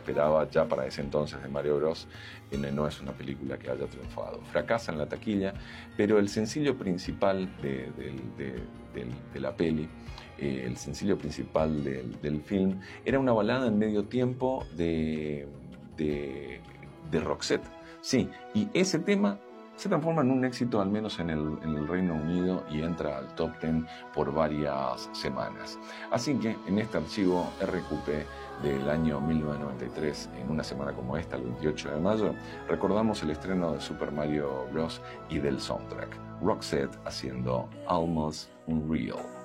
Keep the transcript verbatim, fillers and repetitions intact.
esperaba ya para ese entonces de Mario Bros, eh, no es una película que haya triunfado. Fracasa en la taquilla, pero el sencillo principal de, de, de, de, de la peli, eh, el sencillo principal del, del film, era una balada en medio tiempo de, de, de Roxette. Sí, y ese tema se transforma en un éxito, al menos en el, en el Reino Unido, y entra al top diez por varias semanas. Así que en este archivo R Q P del año mil novecientos noventa y tres, en una semana como esta, el veintiocho de mayo, recordamos el estreno de Super Mario Bros. Y del soundtrack, Roxette haciendo Almost Unreal.